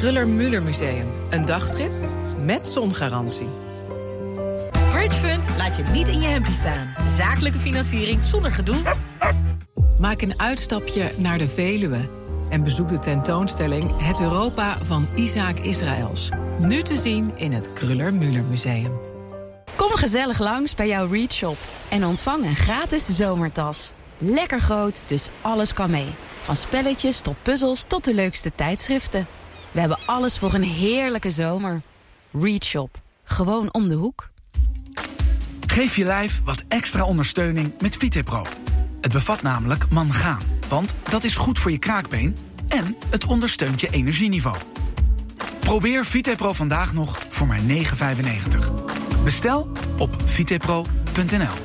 Kruller-Müller Museum. Een dagtrip met zongarantie. Bridgefund laat je niet in je hempie staan. Zakelijke financiering zonder gedoe. Maak een uitstapje naar de Veluwe en bezoek de tentoonstelling Het Europa van Isaac Israëls. Nu te zien in het Kruller-Müller Museum. Kom gezellig langs bij jouw Read Shop en ontvang een gratis zomertas. Lekker groot, dus alles kan mee. Van spelletjes tot puzzels tot de leukste tijdschriften. We hebben alles voor een heerlijke zomer. Read Shop. Gewoon om de hoek. Geef je lijf wat extra ondersteuning met VitePro. Het bevat namelijk mangaan, want dat is goed voor je kraakbeen en het ondersteunt je energieniveau. Probeer VitePro vandaag nog voor maar €9,95. Bestel op vitepro.nl.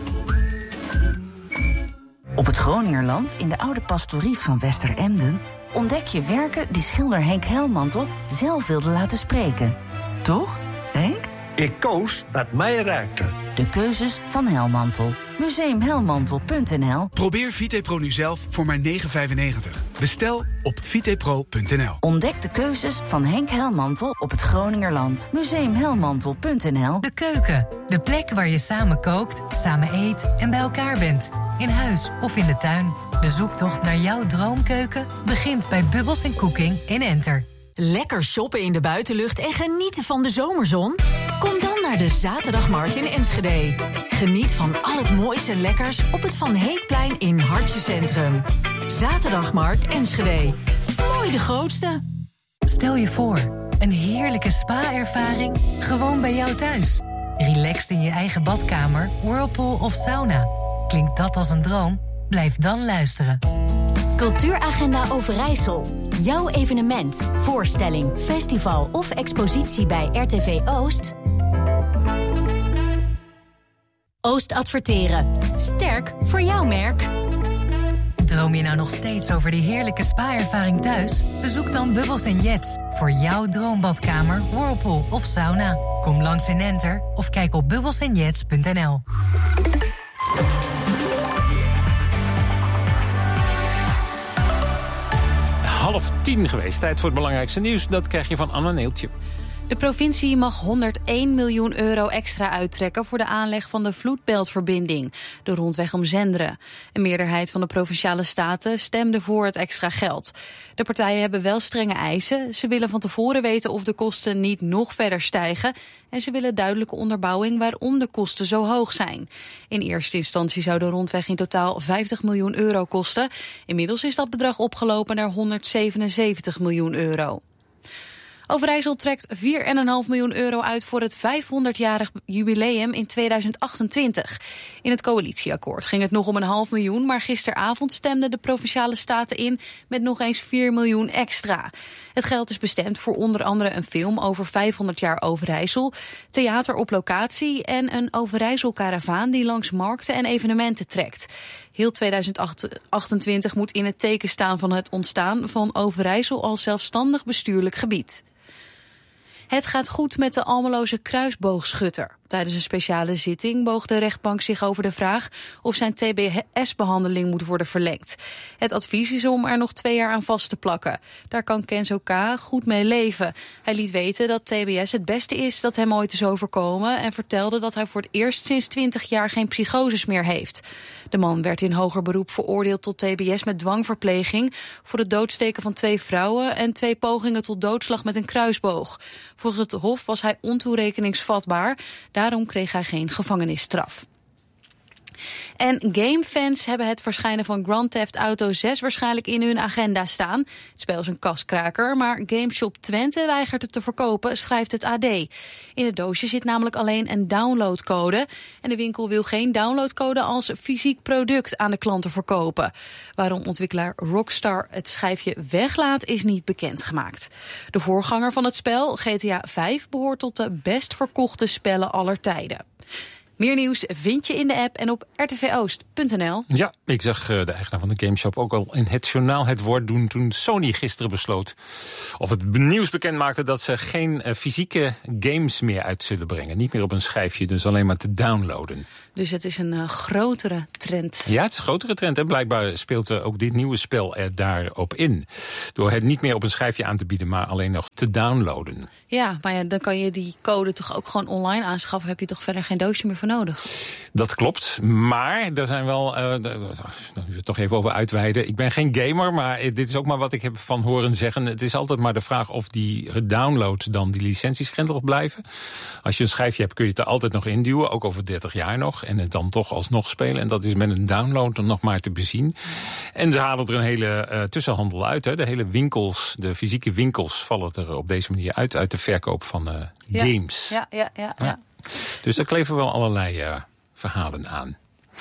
Op het Groningerland, in de oude pastorie van Westeremden, ontdek je werken die schilder Henk Helmantel zelf wilde laten spreken. Toch, Henk? Ik koos wat mij raakte. De keuzes van Helmantel. Museumhelmantel.nl. Probeer VitePro nu zelf voor maar €9,95. Bestel op vitepro.nl. Ontdek de keuzes van Henk Helmantel op het Groningerland. Museumhelmantel.nl. De keuken. De plek waar je samen kookt, samen eet en bij elkaar bent. In huis of in de tuin. De zoektocht naar jouw droomkeuken begint bij Bubbles & Cooking in Enter. Lekker shoppen in de buitenlucht en genieten van de zomerzon? Kom dan naar de Zaterdagmarkt in Enschede. Geniet van al het mooiste lekkers op het Van Heekplein in Hartje Centrum. Zaterdagmarkt Enschede. Mooi de grootste. Stel je voor, een heerlijke spa-ervaring gewoon bij jou thuis. Relaxed in je eigen badkamer, whirlpool of sauna. Klinkt dat als een droom? Blijf dan luisteren. Cultuuragenda Overijssel. Jouw evenement, voorstelling, festival of expositie bij RTV Oost? Oost Adverteren. Sterk voor jouw merk. Droom je nou nog steeds over die heerlijke spa-ervaring thuis? Bezoek dan Bubbles & Jets voor jouw droombadkamer, whirlpool of sauna. Kom langs in Enter of kijk op bubbelsandjets.nl. 9:30 geweest. Tijd voor het belangrijkste nieuws. Dat krijg je van Anna Neeltje. De provincie mag €101 miljoen extra uittrekken voor de aanleg van de vloedbeltverbinding, de rondweg om Zenderen. Een meerderheid van de provinciale staten stemde voor het extra geld. De partijen hebben wel strenge eisen. Ze willen van tevoren weten of de kosten niet nog verder stijgen en ze willen duidelijke onderbouwing waarom de kosten zo hoog zijn. In eerste instantie zou de rondweg in totaal €50 miljoen kosten. Inmiddels is dat bedrag opgelopen naar €177 miljoen. Overijssel trekt €4,5 miljoen uit voor het 500-jarig jubileum in 2028. In het coalitieakkoord ging het nog om €0,5 miljoen... maar gisteravond stemden de Provinciale Staten in met nog eens €4 miljoen extra. Het geld is bestemd voor onder andere een film over 500 jaar Overijssel, theater op locatie en een Overijssel-karavaan die langs markten en evenementen trekt. Heel 2028 moet in het teken staan van het ontstaan van Overijssel als zelfstandig bestuurlijk gebied. Het gaat goed met de Almeloze kruisboogschutter. Tijdens een speciale zitting boog de rechtbank zich over de vraag of zijn TBS-behandeling moet worden verlengd. Het advies is om er nog 2 jaar aan vast te plakken. Daar kan Kenzo K. goed mee leven. Hij liet weten dat TBS het beste is dat hem ooit is overkomen en vertelde dat hij voor het eerst sinds 20 jaar geen psychoses meer heeft. De man werd in hoger beroep veroordeeld tot TBS met dwangverpleging voor het doodsteken van 2 vrouwen en 2 pogingen tot doodslag met een kruisboog. Volgens het Hof was hij ontoerekeningsvatbaar. Daarom kreeg hij geen gevangenisstraf. En gamefans hebben het verschijnen van Grand Theft Auto 6 waarschijnlijk in hun agenda staan. Het spel is een kaskraker, maar GameShop Twente weigert het te verkopen, schrijft het AD. In het doosje zit namelijk alleen een downloadcode. En de winkel wil geen downloadcode als fysiek product aan de klanten verkopen. Waarom ontwikkelaar Rockstar het schijfje weglaat is niet bekendgemaakt. De voorganger van het spel, GTA 5, behoort tot de best verkochte spellen aller tijden. Meer nieuws vind je in de app en op rtvoost.nl. Ja, ik zag de eigenaar van de Gameshop ook al in het journaal het woord doen toen Sony gisteren besloot, of het nieuws bekend maakte, dat ze geen fysieke games meer uit zullen brengen. Niet meer op een schijfje, dus alleen maar te downloaden. Dus het is een grotere trend. Ja, het is een grotere trend. En blijkbaar speelt ook dit nieuwe spel er daarop in. Door het niet meer op een schijfje aan te bieden, maar alleen nog te downloaden. Ja, maar dan kan je die code toch ook gewoon online aanschaffen. Heb je toch verder geen doosje meer voor nodig? Dat klopt, maar er zijn wel... nu we toch even over uitweiden. Ik ben geen gamer, maar dit is ook maar wat ik heb van horen zeggen. Het is altijd maar de vraag of die downloads dan die licenties grendelig blijven. Als je een schijfje hebt kun je het er altijd nog induwen, ook over 30 jaar nog. En het dan toch alsnog spelen. En dat is met een download dan nog maar te bezien. En ze halen er een hele tussenhandel uit. Hè. De hele winkels, de fysieke winkels vallen er op deze manier uit de verkoop van games. Ja. Dus daar kleven wel allerlei verhalen aan.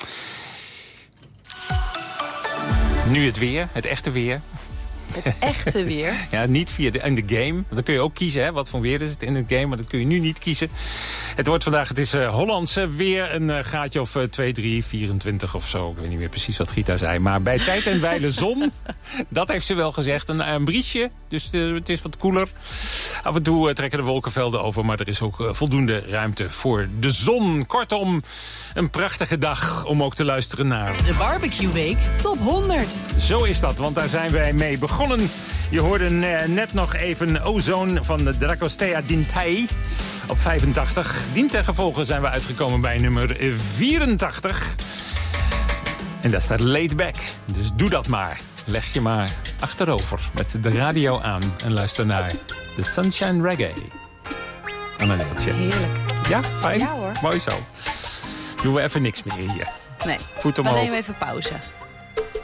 Nu het weer, het echte weer. Het echte weer? Ja, niet via in de game. Dan kun je ook kiezen, hè, wat voor weer is het in het game. Maar dat kun je nu niet kiezen. Het wordt vandaag, het is Hollandse weer. Een graadje of 2, 3, 24 of zo. Ik weet niet meer precies wat Gita zei. Maar bij tijd en wijle zon, dat heeft ze wel gezegd. Een briesje, dus het is wat koeler. Af en toe trekken de wolkenvelden over. Maar er is ook voldoende ruimte voor de zon. Kortom, een prachtige dag om ook te luisteren naar... De Barbecue Week Top 100. Zo is dat, want daar zijn wij mee begonnen. Je hoorde net nog even Ozone van de Dragostea Dintai op 85. Dientengevolge zijn we uitgekomen bij nummer 84. En daar staat Laid Back. Dus doe dat maar. Leg je maar achterover met de radio aan en luister naar The Sunshine Reggae. Anneeltje. Heerlijk. Ja, fijn? Ja hoor. Mooi zo. Doen we even niks meer hier. Nee, Voet we omhoog. nemen even pauze.